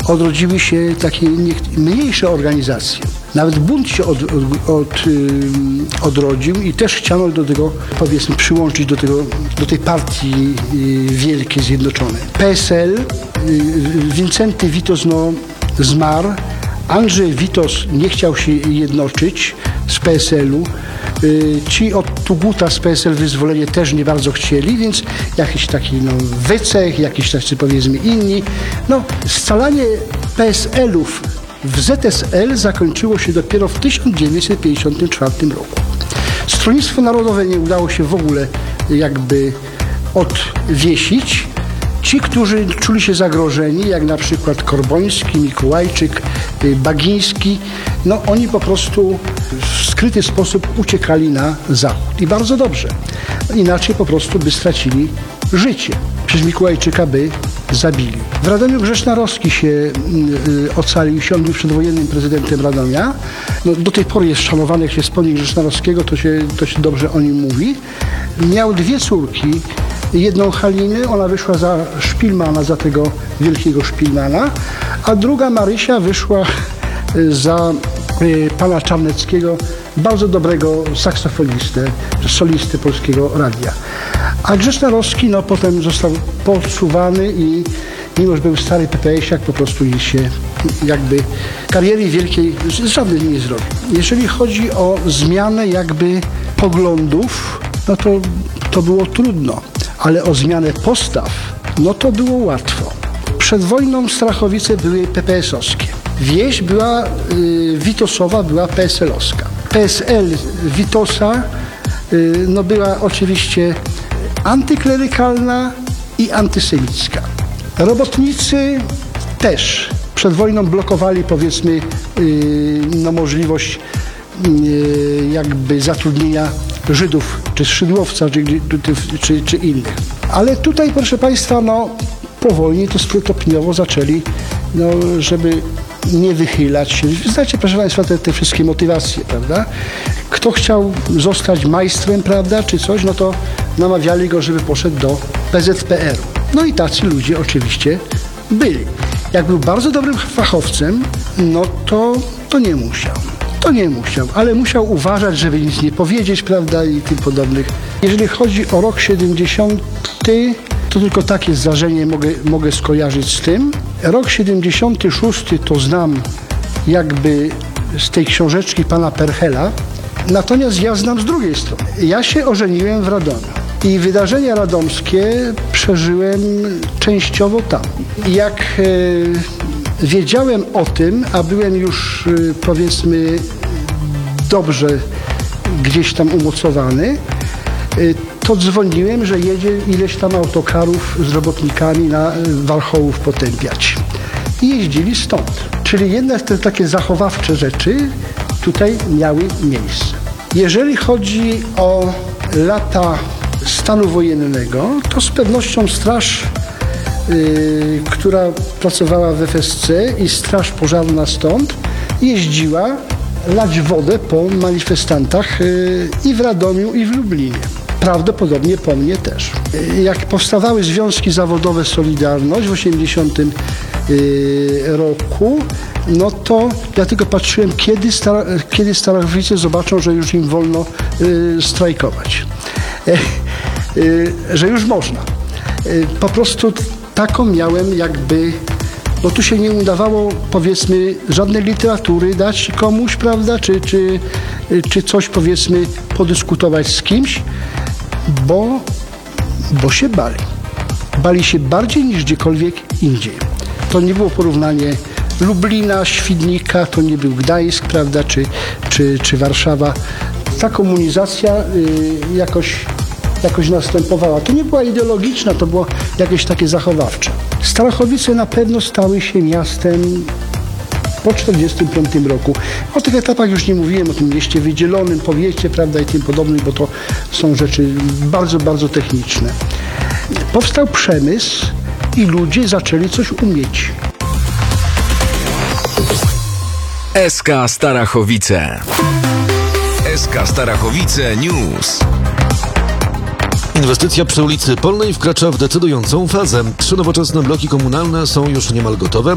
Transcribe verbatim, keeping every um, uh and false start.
odrodziły się takie mniejsze organizacje. Nawet bunt się od, od, od, odrodził i też chciano do tego, powiedzmy, przyłączyć do, tego, do tej partii wielkiej, zjednoczonej. P S L, Wincenty Witos no, zmarł, Andrzej Witos nie chciał się jednoczyć z P S L-u. Ci od Tuguta z P S L Wyzwolenie też nie bardzo chcieli, więc jakiś taki no, Wycech, jakiś tacy powiedzmy inni. No, scalanie P S L-ów w Z S L zakończyło się dopiero w tysiąc dziewięćset pięćdziesiątym czwartym roku. Stronnictwo Narodowe nie udało się w ogóle jakby odwiesić. Ci, którzy czuli się zagrożeni, jak na przykład Korboński, Mikołajczyk, Bagiński, no oni po prostu w skryty sposób uciekali na zachód. I bardzo dobrze. Inaczej po prostu by stracili życie. Przecież Mikołajczyka by zabili. W Radomiu Grzesznarowski się y, ocalił się, on był przedwojennym prezydentem Radomia. No, do tej pory jest szanowany, jak się wspomni Grzesznarowskiego, to się, to się dobrze o nim mówi. Miał dwie córki. Jedną Halinę, ona wyszła za Szpilmana, za tego wielkiego Szpilmana, a druga Marysia wyszła za y, pana Czarneckiego, bardzo dobrego saksofonistę, solisty Polskiego Radia. A Grzesznarowski no, potem został podsuwany i mimo że był stary P P S-iak, po prostu się jakby kariery wielkiej żadnej nie zrobił. Jeżeli chodzi o zmianę jakby poglądów, no to, to było trudno. Ale o zmianę postaw, no to było łatwo. Przed wojną Strachowice były P P S-owskie. Wieś była y, Witosowa, była P S L-owska. P S L Witosa y, no była oczywiście antyklerykalna i antysemicka. Robotnicy też przed wojną blokowali, powiedzmy, y, no, możliwość y, jakby zatrudnienia Żydów, czy Szydłowca, czy, czy, czy innych. Ale tutaj, proszę Państwa, no, po wojnie to stopniowo zaczęli, no, żeby nie wychylać się. Znacie, proszę Państwa, te, te wszystkie motywacje, prawda? Kto chciał zostać majstrem, prawda, czy coś, no to namawiali go, żeby poszedł do P Z P R-u. No i tacy ludzie oczywiście byli. Jak był bardzo dobrym fachowcem, no to, to nie musiał. To nie musiał, ale musiał uważać, żeby nic nie powiedzieć, prawda, i tym podobnych. Jeżeli chodzi o rok siedemdziesiąty, to tylko takie zdarzenie mogę, mogę skojarzyć z tym. Rok siedemdziesiąty szósty to znam jakby z tej książeczki pana Perchela, natomiast ja znam z drugiej strony. Ja się ożeniłem w Radomiu i wydarzenia radomskie przeżyłem częściowo tam. Jak e, wiedziałem o tym, a byłem już e, powiedzmy dobrze gdzieś tam umocowany, e, to dzwoniłem, że jedzie ileś tam autokarów z robotnikami na Warchołów potępiać. I jeździli stąd. Czyli jednak te takie zachowawcze rzeczy tutaj miały miejsce. Jeżeli chodzi o lata stanu wojennego, to z pewnością straż, yy, która pracowała w F S C i straż pożarna stąd jeździła lać wodę po manifestantach yy, i w Radomiu, i w Lublinie. Prawdopodobnie po mnie też. Jak powstawały związki zawodowe Solidarność w osiemdziesiątym roku, no to ja tylko patrzyłem, kiedy, star kiedy Starachowice zobaczą, że już im wolno y, strajkować. E, y, że już można. Y, po prostu taką miałem jakby, no tu się nie udawało, powiedzmy, żadnej literatury dać komuś, prawda, czy, czy, czy coś, powiedzmy, podyskutować z kimś, bo, bo się bali. Bali się bardziej niż gdziekolwiek indziej. To nie było porównanie Lublina, Świdnika, to nie był Gdańsk, prawda, czy, czy, czy Warszawa. Ta komunizacja y, jakoś, jakoś następowała. To nie była ideologiczna, to było jakieś takie zachowawcze. Starachowice na pewno stały się miastem po tysiąc dziewięćset czterdziestym piątym roku. O tych etapach już nie mówiłem, o tym mieście wydzielonym, powiecie, prawda, i tym podobnym, bo to są rzeczy bardzo, bardzo techniczne. Powstał przemysł i ludzie zaczęli coś umieć. S K Starachowice. S K Starachowice News. Inwestycja przy ulicy Polnej wkracza w decydującą fazę. Trzy nowoczesne bloki komunalne są już niemal gotowe.